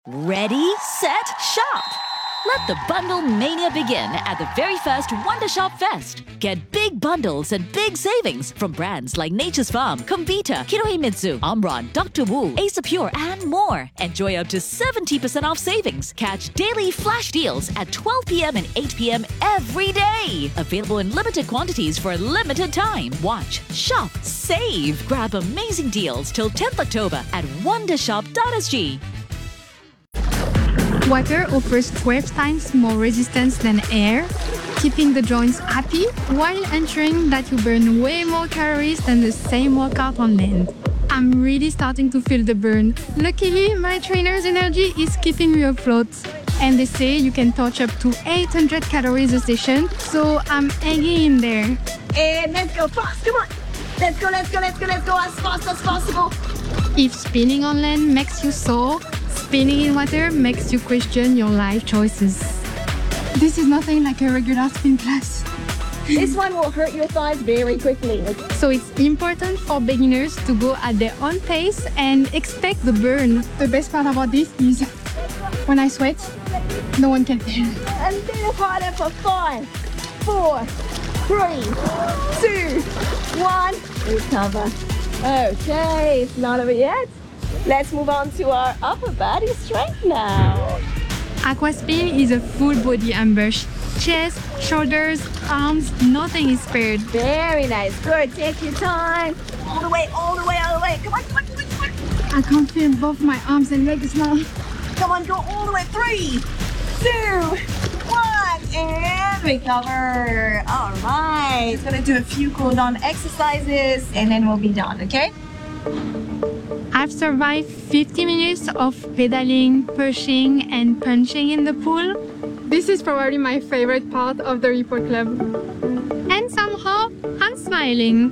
Ready, set, shop! Let the bundle mania begin at the very first Wonder Shop Fest. Get big bundles and big savings from brands like Nature's Farm, Comvita, Kinohimitsu, Omron, Dr. Wu, Ace Pure, and more. Enjoy up to 70% off savings. Catch daily flash deals at 12 p.m. and 8 p.m. every day. Available in limited quantities for a limited time. Watch, shop, save. Grab amazing deals till 10th October at wondershop.sg. Water offers 12 times more resistance than air, keeping the joints happy while ensuring that you burn way more calories than the same workout on land. I'm really starting to feel the burn. Luckily, my trainer's energy is keeping me afloat. And they say you can touch up to 800 calories a session, so I'm hanging in there. And let's go fast, come on! Let's go as fast as possible! If spinning on land makes you sore, spinning in water makes you question your life choices. This is nothing like a regular spin class. This one will hurt your thighs very quickly. So it's important for beginners to go at their own pace and expect the burn. The best part about this is when I sweat, no one can tell. And then harder for 5, 4, 3, 2, 1. Recover. Okay, it's not over yet. Let's move on to our upper body strength now. Aquaspin is a full body ambush. Chest, shoulders, arms, nothing is spared. Very nice. Good. Take your time. All the way, all the way, all the way. Come on, come on, come on, come on. I can't feel both my arms and legs now. Come on, go all the way. 3, 2, 1, and recover. All right. Gonna do a few cool down exercises and then we'll be done, okay? I've survived 50 minutes of pedaling, pushing, and punching in the pool. This is probably my favorite part of the report club. And somehow, I'm smiling.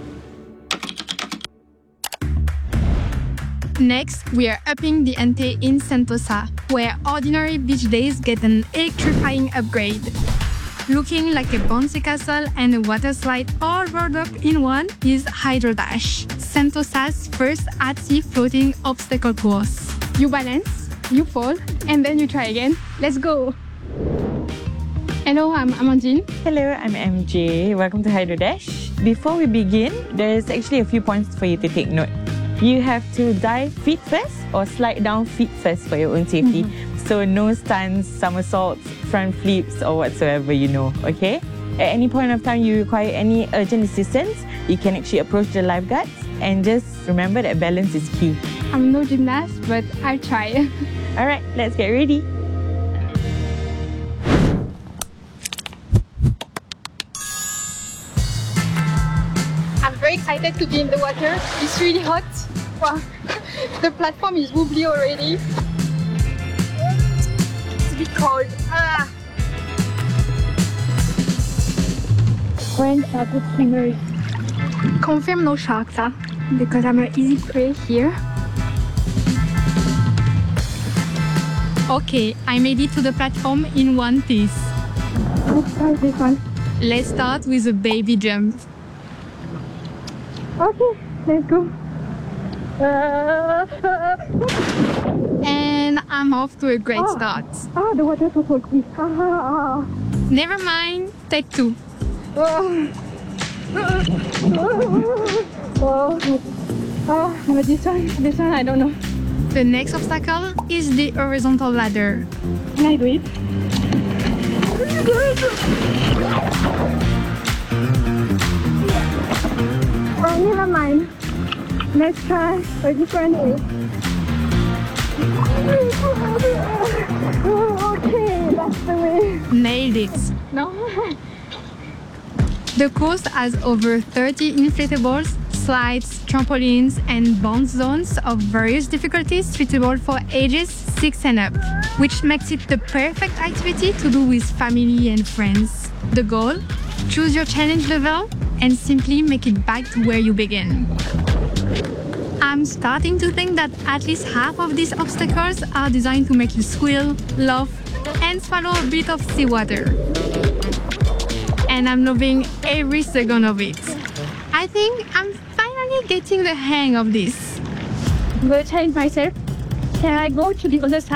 Next, we are upping the ante in Sentosa, where ordinary beach days get an electrifying upgrade. Looking like a bouncy castle and a water slide all rolled up in one is Hydro Dash, Sentosa's first at-sea floating obstacle course. You balance, you fall, and then you try again. Let's go! Hello, I'm Amandine. Hello, I'm MJ. Welcome to Hydro Dash. Before we begin, there's actually a few points for you to take note. You have to dive feet first or slide down feet first for your own safety. So no stunts, somersaults, front flips or whatsoever, okay? At any point of time you require any urgent assistance, you can actually approach the lifeguards and just remember that balance is key. I'm no gymnast, but I'll try. Alright, let's get ready. I'm very excited to be in the water. It's really hot. Wow, the platform is wobbly already. It's a bit cold. Friends are good swimmers. Confirm no sharks, because I'm an easy prey here. Okay, I made it to the platform in one piece. Let's try this one. Let's start with a baby jump. Okay, let's go. And I'm off to a great start. The water so salty. Never mind, take 2. But this one I don't know. The next obstacle is the horizontal ladder. Can I do it? Never mind. Let's try a different way. Okay, that's the way. Nailed it. No. The course has over 30 inflatables, slides, trampolines, and bounce zones of various difficulties suitable for ages 6 and up, which makes it the perfect activity to do with family and friends. The goal? Choose your challenge level and simply make it back to where you began. I'm starting to think that at least half of these obstacles are designed to make you squeal, laugh, and swallow a bit of seawater. And I'm loving every second of it. I think I'm finally getting the hang of this. I'm going to challenge myself. Can I go to the other side?